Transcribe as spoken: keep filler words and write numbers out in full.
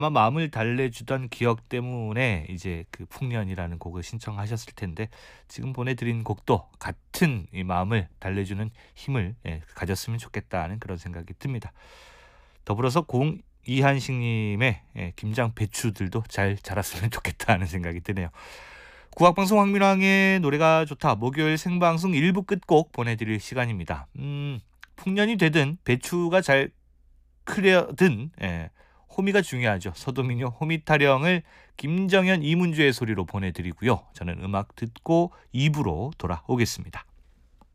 아마 마음을 달래주던 기억 때문에 이제 그 풍년이라는 곡을 신청하셨을 텐데 지금 보내드린 곡도 같은 이 마음을 달래주는 힘을 예, 가졌으면 좋겠다는 그런 생각이 듭니다. 더불어서 공 이한식님의 예, 김장 배추들도 잘 자랐으면 좋겠다는 생각이 드네요. 국악방송 황민왕의 노래가 좋다. 목요일 생방송 일 부 끝곡 보내드릴 시간입니다. 음, 풍년이 되든 배추가 잘 크려든 예, 호미가 중요하죠. 서도민요 호미 타령을 김정현 이문주의 소리로 보내드리고요. 저는 음악 듣고 이 부로 돌아오겠습니다.